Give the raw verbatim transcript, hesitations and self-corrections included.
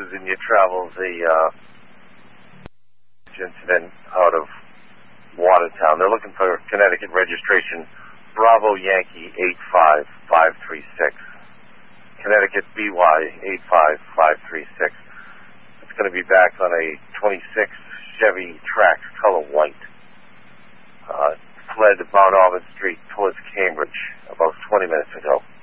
was in your travels a uh, incident out of Watertown. They're looking for Connecticut registration Bravo Yankee eight five five three six. Connecticut B Y eight five five three six. It's going to be back on a twenty-six Chevy Trax color white. Uh, fled Mount Auburn Street towards Cambridge about twenty minutes ago.